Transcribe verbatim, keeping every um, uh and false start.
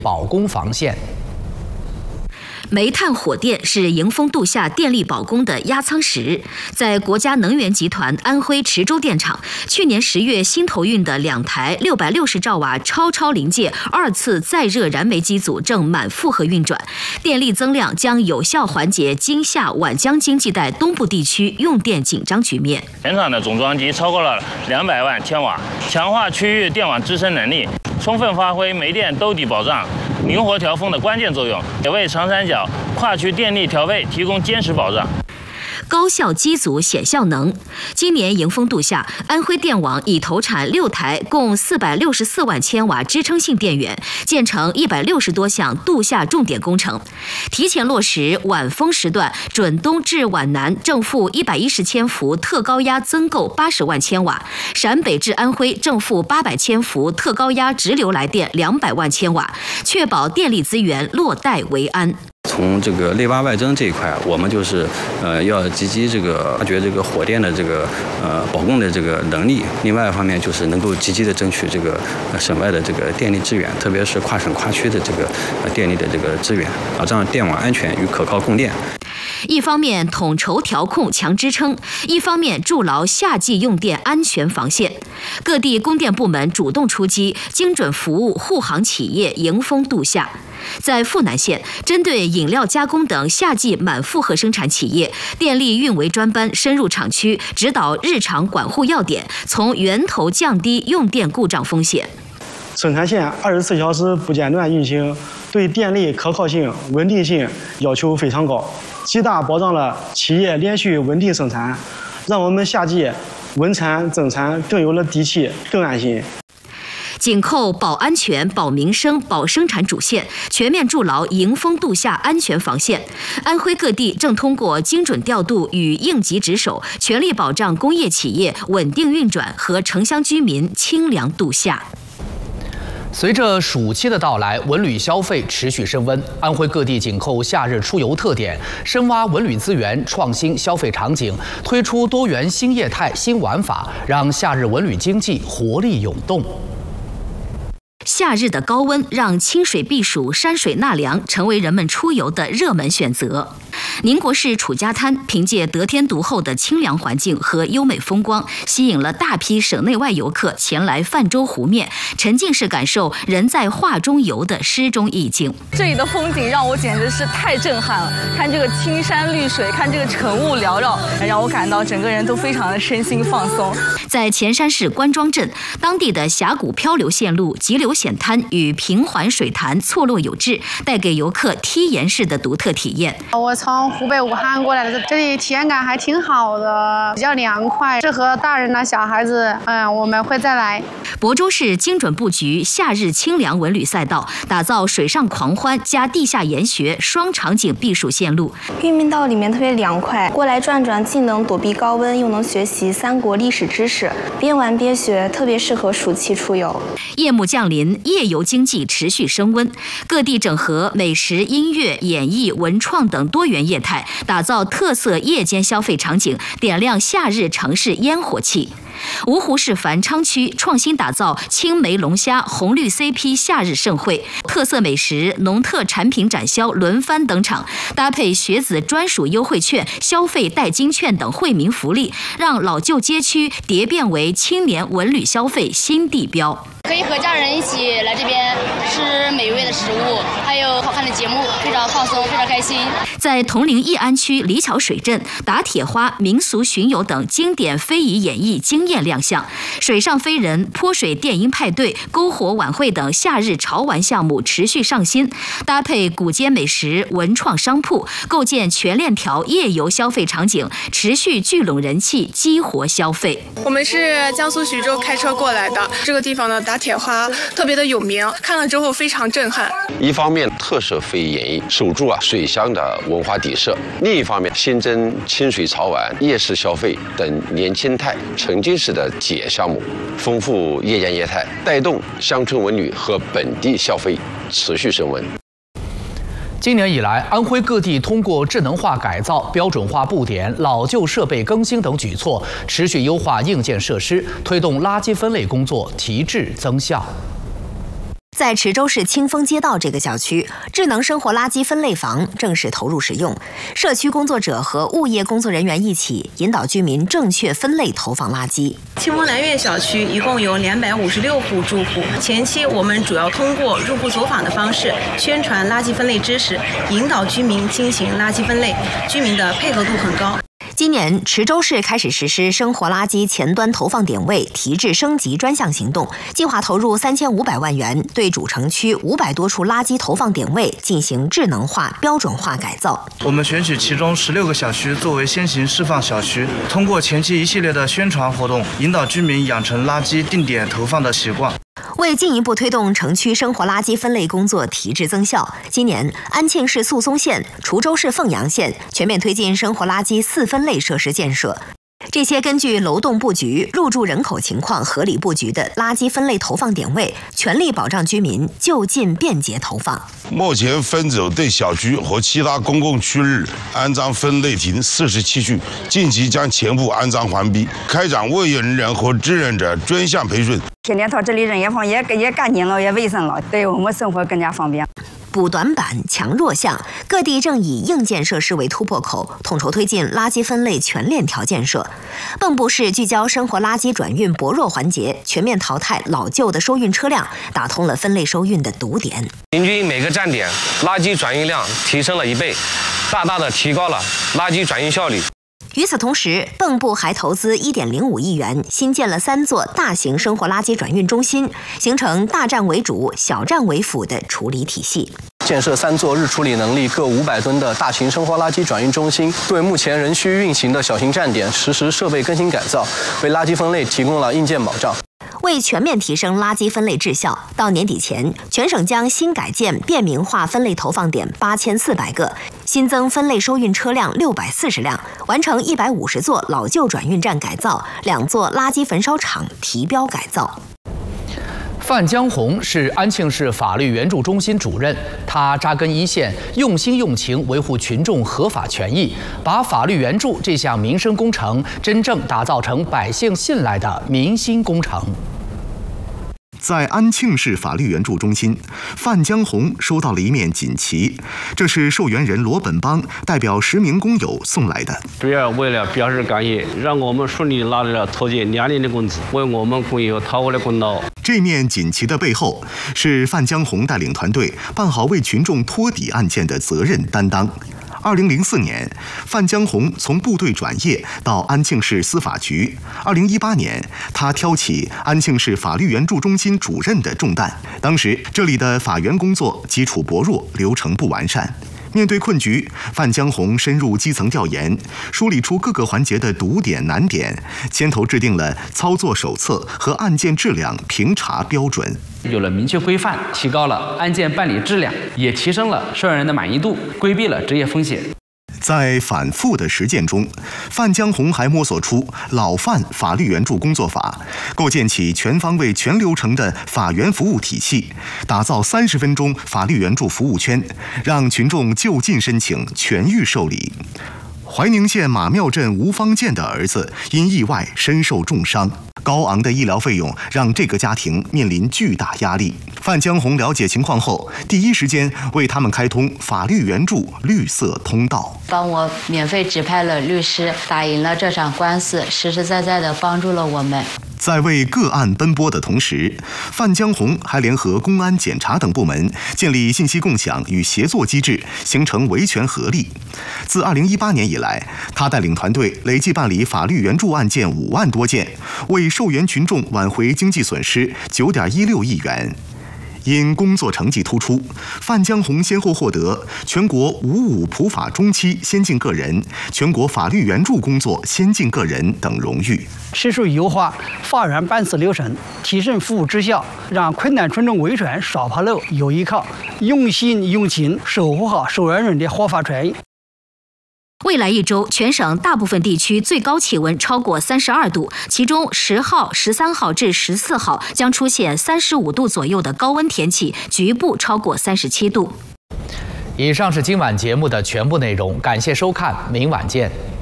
保供防线。 煤炭火电是迎丰度夏电力保供的压舱石，在国家能源集团安徽池州电厂，去年十月新投运的两台六百六十兆瓦超超临界二次再热燃煤机组正满负荷运转，电力增量将有效缓解今夏皖江经济带东部地区用电紧张局面。 全厂的总装机超过了两百万千瓦，强化区域电网支撑能力，充分发挥煤电兜底保障、灵活调峰的关键作用，也为长三角跨区电力调配提供坚实保障。 高效机组显效能。今年迎丰度夏，安徽电网已投产六台共四百六十四万千瓦支撑性电源，建成一百六十多项度夏重点工程，提前落实皖风时段准东至皖南正负一百一十千伏特高压增购八十万千瓦，陕北至安徽正负八百千伏特高压直流来电两百万千瓦，确保电力资源落袋为安。 从这个内八外增这一块，我们就是呃要积极这个发掘这个火电的这个呃保供的这个能力。另外一方面就是能够积极的争取这个省外的这个电力资源，特别是跨省跨区的这个电力的这个资源，保障电网安全与可靠供电。 一方面统筹调控强支撑，一方面筑牢夏季用电安全防线。各地供电部门主动出击，精准服务护航企业迎丰度夏。在富南县，针对饮料加工等夏季满负荷生产企业，电力运维专班深入厂区，指导日常管护要点，从源头降低用电故障风险。 生产线二十四小时不间断运行，对电力可靠性、稳定性要求非常高，极大保障了企业连续稳定生产，让我们夏季稳产增产更有了底气，更安心。 紧扣保安全、保民生、保生产主线，全面筑牢迎丰度夏安全防线。安徽各地正通过精准调度与应急值守，全力保障工业企业稳定运转和城乡居民清凉度夏。 随着暑期的到来，文旅消费持续升温。安徽各地紧扣夏日出游特点，深挖文旅资源，创新消费场景，推出多元新业态、新玩法，让夏日文旅经济活力涌动。 夏日的高温让清水避暑、山水纳凉成为人们出游的热门选择。宁国市楚家滩凭借得天独厚的清凉环境和优美风光，吸引了大批省内外游客前来泛舟湖面，沉浸式感受人在画中游的诗中意境。 这里的风景让我简直是太震撼了，看这个青山绿水，看这个晨雾缭绕，让我感到整个人都非常的身心放松。 在前山市关庄镇，当地的峡谷漂流线路、急流险滩与平缓水潭错落有致，带给游客梯岩式的独特体验。 我从湖北武汉过来的，这里体验感还挺好的，比较凉快，适合大人的小孩子。嗯，我们会再来。 亳州市精准布局夏日清凉文旅赛道，打造水上狂欢加地下研学双场景避暑线路。 玉明道里面特别凉快，过来转转，既能躲避高温，又能学习三国历史知识，边玩边学，特别适合暑期出游。 夜幕降临，夜游经济持续升温，各地整合美食、音乐、演艺、文创等多元业态，打造特色夜间消费场景，点亮夏日城市烟火气。芜湖市繁昌区创新打造青梅龙虾红绿 C P 夏日盛会，特色美食、农特产品展销轮番登场，搭配学子专属优惠券、消费代金券等惠民福利，让老旧街区蝶变为青年文旅消费新地标。 可以和家人一起来这边吃美味的食物，还有好看的节目，非常放松，非常开心。 在铜陵义安区李桥水镇，打铁花、民俗巡游等经典非遗演绎惊艳亮相，水上飞人、泼水电音派对、篝火晚会等夏日潮玩项目持续上新，搭配古街美食、文创商铺，构建全链条夜游消费场景，持续聚拢人气，激活消费。 我们是江苏徐州开车过来的，这个地方呢打铁花特别的有名，看了之后非常震撼。 一方面特色非遗演绎，守住啊水乡的文化底色；另一方面新增清水潮玩、夜市消费等年轻态、沉浸式的解项目，丰富夜间业态，带动乡村文旅和本地消费持续升温。 今年以来，安徽各地通过智能化改造、标准化布点、老旧设备更新等举措，持续优化硬件设施，推动垃圾分类工作提质增效。 在池州市清风街道这个小区，智能生活垃圾分类房正式投入使用。社区工作者和物业工作人员一起引导居民正确分类投放垃圾。 清风南苑小区一共有两百五十六户住户，前期我们主要通过入户走访的方式宣传垃圾分类知识，引导居民进行垃圾分类，居民的配合度很高。 今年，池州市开始实施生活垃圾前端投放点位提质升级专项行动，计划投入三千五百万元，对主城区五百多处垃圾投放点位进行智能化、标准化改造。 我们选取其中十六个小区作为先行示范小区，通过前期一系列的宣传活动，引导居民养成垃圾定点投放的习惯。 为进一步推动城区生活垃圾分类工作提质增效，今年安庆市宿松县、滁州市凤阳县全面推进生活垃圾四分类设施建设。这些根据楼栋布局、入住人口情况合理布局的垃圾分类投放点位，全力保障居民就近便捷投放。 目前分组对小区和其他公共区域安装分类亭四十七处，近期将全部安装完毕，开展物业人员和志愿者专项培训。 天天到这里人也放也也干净了，也卫生了，对我们生活更加方便。 补短板、强弱项，各地正以硬件设施为突破口，统筹推进垃圾分类全链条建设。蚌埠市聚焦生活垃圾转运薄弱环节，全面淘汰老旧的收运车辆，打通了分类收运的堵点。 平均每个站点垃圾转运量提升了一倍，大大的提高了垃圾转运效率。 与此同时，蚌埠还投资一点零五亿元，新建了三座大型生活垃圾转运中心，形成大站为主、小站为辅的处理体系。 建设三座日处理能力各五百吨的大型生活垃圾转运中心，对目前仍需运行的小型站点实施设备更新改造，为垃圾分类提供了硬件保障。 为全面提升垃圾分类质效，到年底前，全省将新改建便民化分类投放点八千四百个，新增分类收运车辆六百四十辆，完成一百五十座老旧转运站改造，两座垃圾焚烧厂提标改造。 范江红是安庆市法律援助中心主任，他扎根一线，用心用情维护群众合法权益，把法律援助这项民生工程真正打造成百姓信赖的民心工程。 在安庆市法律援助中心，范江红收到了一面锦旗，这是受援人罗本邦代表十名工友送来的。 主要为了表示感谢，让我们顺利拿到了拖欠两年的工资，为我们工友讨回了公道。 这面锦旗的背后，是范江红带领团队办好为群众托底案件的责任担当。二零零四年，范江红从部队转业到安庆市司法局。二零一八年，他挑起安庆市法律援助中心主任的重担。当时，这里的法援工作基础薄弱，流程不完善。面对困局，范江红深入基层调研，梳理出各个环节的堵点难点，牵头制定了操作手册和案件质量评查标准。 有了明确规范，提高了案件办理质量，也提升了受害人的满意度，规避了职业风险。 在反复的实践中，范江红还摸索出老范法律援助工作法，构建起全方位、全流程的法援服务体系，打造三十分钟法律援助服务圈，让群众就近申请、全域受理。怀宁县马庙镇吴方建的儿子因意外身受重伤，高昂的医疗费用让这个家庭面临巨大压力。范江红了解情况后，第一时间为他们开通法律援助绿色通道， 帮我免费指派了律师，打赢了这场官司，实实在在的帮助了我们。 在为个案奔波的同时，范江红还联合公安、检察等部门建立信息共享与协作机制，形成维权合力。自二零一八年以来，他带领团队累计办理法律援助案件五万多件，为受援群众挽回经济损失九点一六亿元。因工作成绩突出，范江红先后获得全国五五普法中期先进个人、全国法律援助工作先进个人等荣誉。 持续优化法院办事流程，提升服务质效，让困难群众维权少爬楼有依靠，用心用情守护好受援人的合法权益。 未来一周，全省大部分地区最高气温超过三十二度，其中十号、十三号至十四号将出现三十五度左右的高温天气，局部超过三十七度。 以上是今晚节目的全部内容，感谢收看，明晚见。